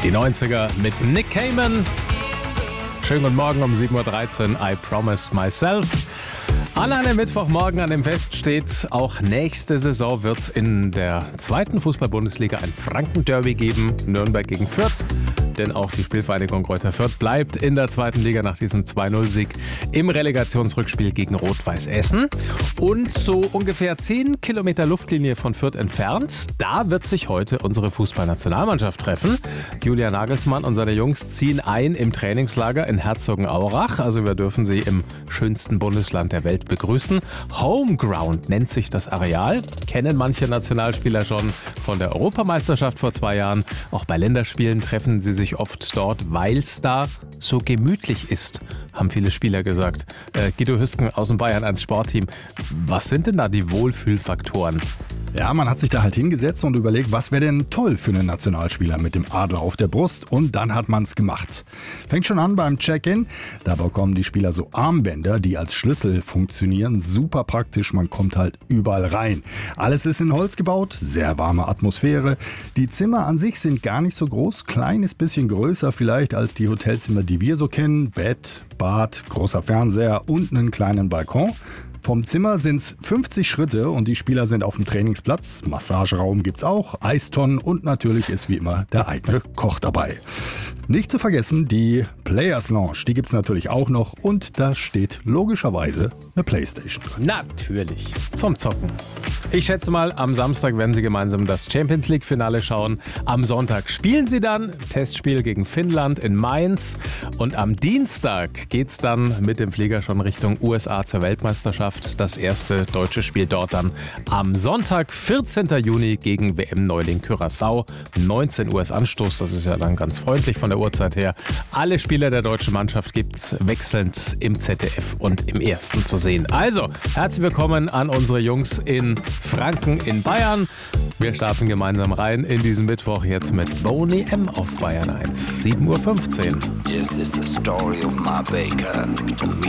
Die 90er mit Nick Cayman. Schönen guten Morgen um 7.13 Uhr. I Promise Myself. An einem Mittwochmorgen, an dem Fest steht, auch nächste Saison wird es in der zweiten Fußball-Bundesliga ein Franken-Derby geben. Nürnberg gegen Fürth. Denn auch die Spielvereinigung Greuther Fürth bleibt in der zweiten Liga nach diesem 2-0-Sieg im Relegationsrückspiel gegen Rot-Weiß Essen. Und so ungefähr 10 Kilometer Luftlinie von Fürth entfernt, da wird sich heute unsere Fußballnationalmannschaft treffen. Julian Nagelsmann und seine Jungs ziehen ein im Trainingslager in Herzogenaurach. Also wir dürfen sie im schönsten Bundesland der Welt begrüßen. Homeground nennt sich das Areal. Kennen manche Nationalspieler schon von der Europameisterschaft vor 2 Jahren. Auch bei Länderspielen treffen sie sich oft dort, weil es da so gemütlich ist, haben viele Spieler gesagt. Guido Hüsken aus dem Bayern 1 Sportteam. Was sind denn da die Wohlfühlfaktoren? Ja, man hat sich da halt hingesetzt und überlegt, was wäre denn toll für einen Nationalspieler mit dem Adler auf der Brust, und dann hat man es gemacht. Fängt schon an beim Check-in, da bekommen die Spieler so Armbänder, die als Schlüssel funktionieren, super praktisch, man kommt halt überall rein. Alles ist in Holz gebaut, sehr warme Atmosphäre, die Zimmer an sich sind gar nicht so groß, kleines bisschen größer vielleicht als die Hotelzimmer, die wir so kennen, Bett, Bad, großer Fernseher und einen kleinen Balkon. Vom Zimmer sind es 50 Schritte und die Spieler sind auf dem Trainingsplatz. Massageraum gibt's auch, Eistonnen und natürlich ist wie immer der eigene Koch dabei. Nicht zu vergessen, die Players Lounge, die gibt's natürlich auch noch und da steht logischerweise eine Playstation drin. Natürlich, zum Zocken. Ich schätze mal, am Samstag werden sie gemeinsam das Champions League Finale schauen. Am Sonntag spielen sie dann Testspiel gegen Finnland in Mainz. Und am Dienstag geht's dann mit dem Flieger schon Richtung USA zur Weltmeisterschaft. Das erste deutsche Spiel dort dann am Sonntag, 14. Juni gegen WM-Neuling Curaçao. 19 Uhr ist Anstoß, das ist ja dann ganz freundlich von der Uhrzeit her. Alle Spieler der deutschen Mannschaft gibt's wechselnd im ZDF und im Ersten zu sehen. Also, herzlich willkommen an unsere Jungs in Franken in Bayern. Wir starten gemeinsam rein in diesen Mittwoch jetzt mit Boney M auf Bayern 1, 7.15 Uhr. This is the story of my baker.